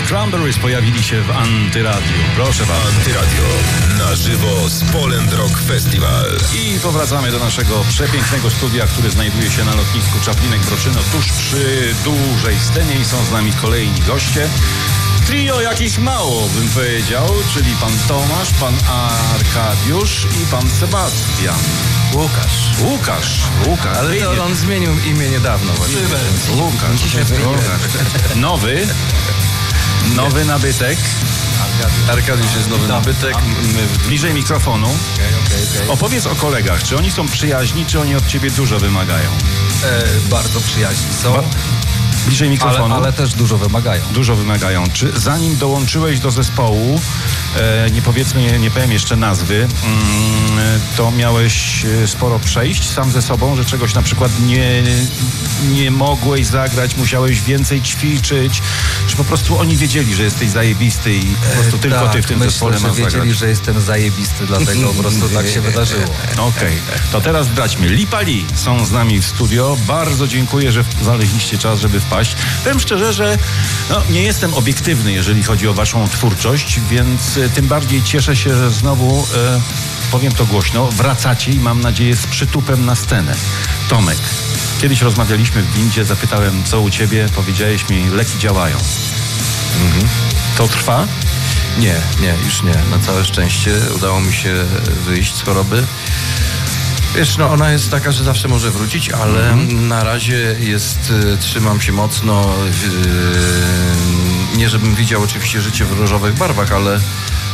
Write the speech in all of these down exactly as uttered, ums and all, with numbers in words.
Cranberries pojawili się w Antyradiu. Proszę bardzo. Antyradio. Na żywo z Poland Rock Festival. I powracamy do naszego przepięknego studia, które znajduje się na lotnisku Czaplinek-Broczyno, tuż przy dużej scenie i są z nami kolejni goście. Trio jakich mało, bym powiedział, czyli pan Tomasz, pan Arkadiusz i pan Sebastian. Łukasz. Łukasz. Łukasz. Ale to on zmienił imię niedawno właśnie. Łukasz. Łukasz. Nowy. Nowy nabytek. Arkadiusz jest nowy nabytek. My w... Bliżej mikrofonu. Okay, okay, okay. Opowiedz o kolegach. Czy oni są przyjaźni, czy oni od ciebie dużo wymagają? E, bardzo przyjaźni są. Ba- Bliżej mikrofonu. Ale, ale też dużo wymagają. Dużo wymagają. Czy zanim dołączyłeś do zespołu, e, nie powiedzmy, nie powiem jeszcze nazwy, mm, to miałeś sporo przejść sam ze sobą, że czegoś na przykład nie, nie mogłeś zagrać, musiałeś więcej ćwiczyć, czy po prostu oni wiedzieli, że jesteś zajebisty i po prostu e, tylko tak, ty w tym myślę, zespole masz wiedzieli, zagrać? że jestem zajebisty, dlatego po prostu tak się wydarzyło. Okej, okay. To teraz zdradźmy. Lipa Lee są z nami w studio. Bardzo dziękuję, że znaleźliście czas, żeby wpaść. Powiem szczerze, że no, nie jestem obiektywny, jeżeli chodzi o waszą twórczość, więc e, tym bardziej cieszę się, że znowu, e, powiem to głośno, wracacie i mam nadzieję z przytupem na scenę. Tomek, kiedyś rozmawialiśmy w windzie, zapytałem, co u ciebie, powiedziałeś mi, leki działają. Mhm. To trwa? Nie, nie, już nie. Na całe szczęście udało mi się wyjść z choroby. Wiesz, no ona jest taka, że zawsze może wrócić, ale mm. na razie jest, y, trzymam się mocno, y, nie żebym widział oczywiście życie w różowych barwach, ale, y,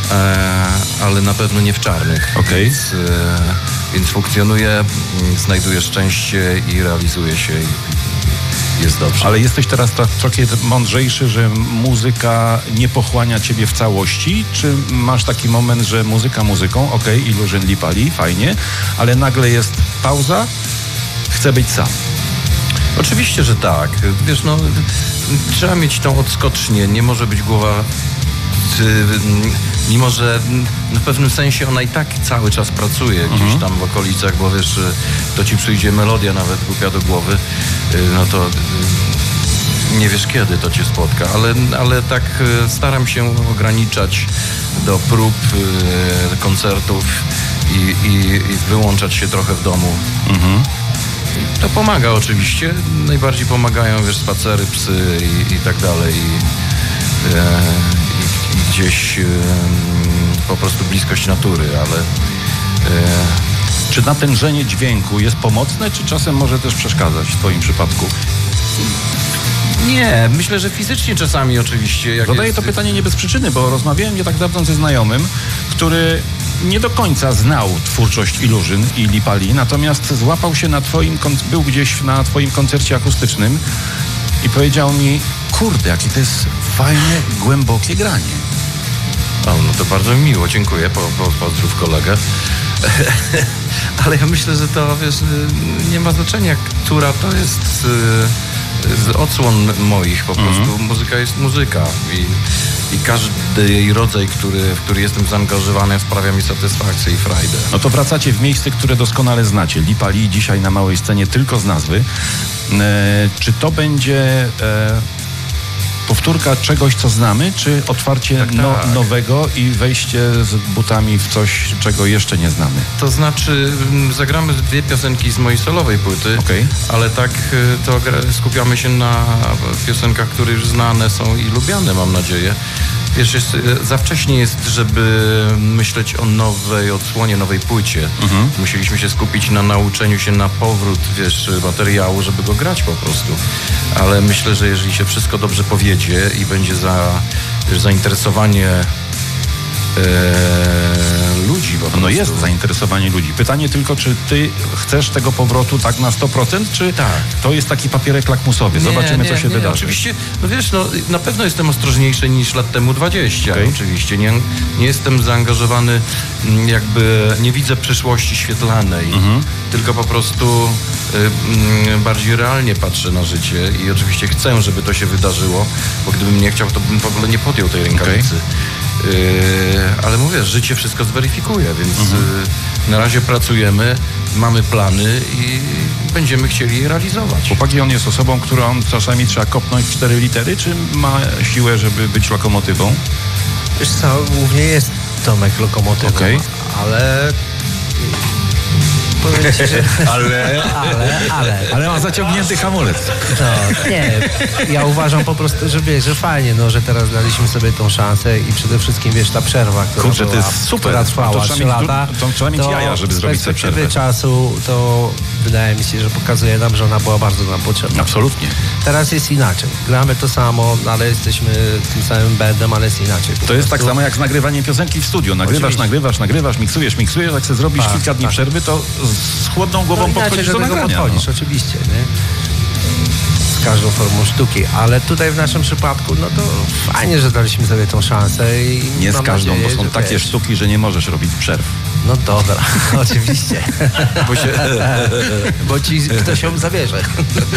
ale na pewno nie w czarnych. Okay. Więc, y, więc funkcjonuję, y, znajduję szczęście i realizuję się i jest dobrze. Ale jesteś teraz trochę mądrzejszy, że muzyka nie pochłania ciebie w całości? Czy masz taki moment, że muzyka muzyką, okej, okay, Illusion Lipa Lee, fajnie, ale nagle jest pauza, chcę być sam? Oczywiście, że tak. Wiesz, no, trzeba mieć tą odskocznię, nie może być głowa... Mimo, że w pewnym sensie ona i tak cały czas pracuje gdzieś mhm. tam w okolicach, bo wiesz, to ci przyjdzie melodia nawet głupia do głowy, no to nie wiesz kiedy to cię spotka, ale, ale tak staram się ograniczać do prób, koncertów i, i, i wyłączać się trochę w domu. Mhm. To pomaga oczywiście, najbardziej pomagają, wiesz, spacery, psy i, i tak dalej. I, e, i gdzieś y, po prostu bliskość natury, ale... Y, czy natężenie dźwięku jest pomocne, czy czasem może też przeszkadzać w twoim przypadku? Nie, myślę, że fizycznie czasami oczywiście. Jak Zadaję jest... to pytanie nie bez przyczyny, bo rozmawiałem nie tak dawno ze znajomym, który nie do końca znał twórczość Illusion i Lipa Lee, natomiast złapał się na twoim, był gdzieś na twoim koncercie akustycznym i powiedział mi, kurde, jakie to jest fajne, głębokie granie. O, no to bardzo mi miło, dziękuję, po, po, pozdrów kolegę. Ale ja myślę, że to, wiesz, nie ma znaczenia, która to jest z odsłon moich, po prostu mm-hmm. muzyka jest muzyka i, i każdy jej rodzaj, który, w który jestem zaangażowany, sprawia mi satysfakcję i frajdę. No to wracacie w miejsce, które doskonale znacie. Lipa Lee dzisiaj na małej scenie tylko z nazwy. E, czy to będzie... E, powtórka czegoś, co znamy, czy otwarcie tak, no, tak. nowego i wejście z butami w coś, czego jeszcze nie znamy? To znaczy, zagramy dwie piosenki z mojej solowej płyty, okay. ale tak to skupiamy się na piosenkach, które już znane są i lubiane, mam nadzieję. Wiesz, jest, za wcześnie jest, żeby myśleć o nowej odsłonie, nowej płycie. Mhm. Musieliśmy się skupić na nauczeniu się na powrót, wiesz, materiału, żeby go grać po prostu. Ale myślę, że jeżeli się wszystko dobrze powiedzie i będzie za, wiesz, zainteresowanie Eee, ludzi. Po no jest zainteresowanie ludzi. Pytanie tylko, czy ty chcesz tego powrotu tak na sto procent, czy tak. to jest taki papierek lakmusowy? Zobaczymy, nie, co się nie, wydarzy. Oczywiście, no wiesz, no, na pewno jestem ostrożniejszy niż lat temu dwadzieścia. Okay. Oczywiście. Nie, nie jestem zaangażowany, jakby nie widzę przyszłości świetlanej, mhm. tylko po prostu y, y, bardziej realnie patrzę na życie i oczywiście chcę, żeby to się wydarzyło, bo gdybym nie chciał, to bym w ogóle nie podjął tej rękawicy. Okay. Yy, ale mówię, życie wszystko zweryfikuje, więc Mhm. yy, na razie pracujemy, mamy plany i będziemy chcieli je realizować. Chłopaki, on jest osobą, którą czasami trzeba kopnąć cztery litery, czy ma siłę, żeby być lokomotywą? Wiesz co, głównie jest Tomek lokomotywą, Okej. ale... Powiem ci, że... Ale, Ale, ale... ale ma zaciągnięty hamulec. No, nie, ja uważam po prostu, że wiesz, że fajnie, no, że teraz daliśmy sobie tą szansę i przede wszystkim, wiesz, ta przerwa, która, Kurczę, to była, jest super. która To trwała trzeba trzy mieć du- lata, to trzeba mieć jaja, żeby z zrobić sobie perspektywy przerwę. czasu to wydaje mi się, że pokazuje nam, że ona była bardzo nam potrzebna. Absolutnie. Teraz jest inaczej. Gramy to samo, ale jesteśmy tym samym bandem, ale jest inaczej. Po To jest tak prostu. samo jak z nagrywaniem piosenki w studio. Nagrywasz, Oczywiście. nagrywasz, nagrywasz, miksujesz, miksujesz. Jak chcesz zrobić Tak, kilka dni tak. przerwy, to z chłodną głową No inaczej podchodzisz do do tego nagrania. podchodzisz, No. oczywiście, nie? Z każdą formą sztuki, ale tutaj w naszym przypadku, no to fajnie, że daliśmy sobie tą szansę i Nie z mam każdą, nadzieję, bo są że takie wiesz. sztuki, że nie możesz robić przerw. No dobra, oczywiście. Bo, się, Bo ci ktoś ją zabierze.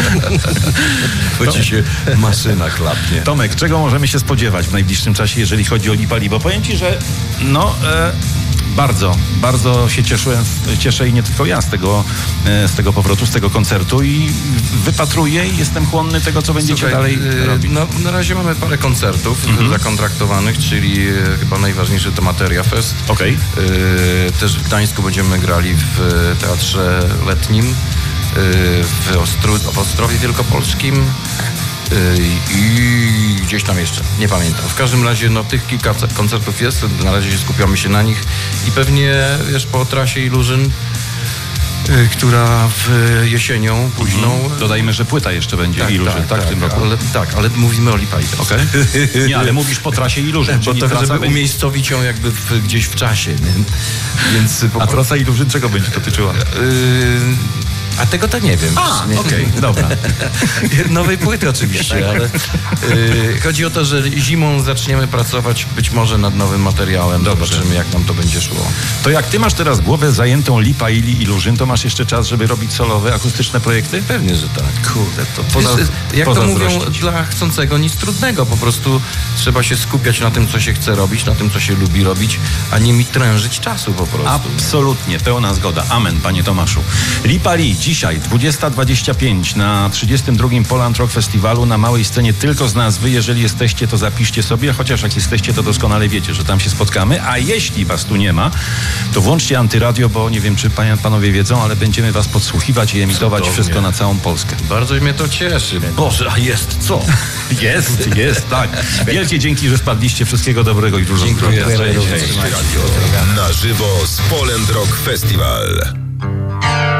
bo ci się maszyna klapnie. Tomek, czego możemy się spodziewać w najbliższym czasie, jeżeli chodzi o Lipali? Bo powiem ci, że no e, bardzo, bardzo się cieszyłem, cieszę i nie tylko ja z tego, e, z tego powrotu, z tego koncertu i wypatruję i jestem chłonny tego, co będziecie Słuchaj, dalej yy, robić. no, na razie mamy parę koncertów Mhm. zakontraktowanych, czyli yy, chyba najważniejszy to Materia Fest. Okej. Yy, też w Gdańsku będziemy grali w y, Teatrze Letnim, yy, w, Ostru- w Ostrowie Wielkopolskim yy, i gdzieś tam jeszcze, nie pamiętam. W każdym razie no, tych kilka ce- koncertów jest, na razie się skupiamy się na nich i pewnie wiesz, po trasie Illusion, yy, która w jesienią późną... Mhm. Dodajmy, że płyta jeszcze będzie Tak, Illusion, tak, tak, w tym tak, roku? ale, tak, ale mówimy o Lipali teraz. Okej. Nie, ale mówisz po trasie Illusion, Bo czyli to, trasa żeby będzie... umiejscowić ją jakby w, gdzieś w czasie, nie? Więc po A trasa Illusion czego będzie dotyczyła? Yy, a tego to nie wiem. A, Nie- okej, dobra. Nowej płyty oczywiście, ale yy, chodzi o to, że zimą zaczniemy pracować być może nad nowym materiałem. Dobrze. Zobaczymy, jak nam to będzie szło. To jak ty masz teraz głowę zajętą Lipa i Illusion, to masz jeszcze czas, żeby robić solowe, akustyczne projekty? Pewnie, że tak. Kurde, to Wiesz, poza, jak to mówią, pozazdrościć. dla chcącego nic trudnego. Po prostu trzeba się skupiać na tym, co się chce robić, na tym, co się lubi robić, a nie mi trężyć czasu po prostu. Absolutnie, pełna zgoda. Amen, panie Tomaszu. Lipa Li, dzisiaj dwudziesta dwadzieścia pięć na trzydziestym drugim Poland Rock Festiwalu na małej scenie tylko z nazwy. Jeżeli jesteście, to zapiszcie sobie, chociaż jak jesteście, to doskonale wiecie, że tam się spotkamy. A jeśli was tu nie ma, to włączcie Antyradio, bo nie wiem, czy panie, panowie wiedzą, ale będziemy was podsłuchiwać i emitować Cudownie. wszystko na całą Polskę. Bardzo mnie to cieszy. Boże, a jest co? Jest, jest, tak. Wielkie dzięki, że spadliście. Wszystkiego dobrego i dużo Dziękuję. zdrowia. Cześć. Na żywo z Poland Rock Festival.